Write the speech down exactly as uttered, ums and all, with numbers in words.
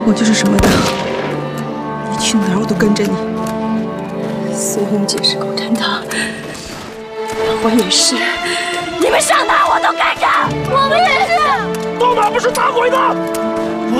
我就是什么党，你去哪儿我都跟着你。孙红姐是狗天堂，我也是，你们上哪儿我都跟着，我们也是。 到哪不是打鬼的？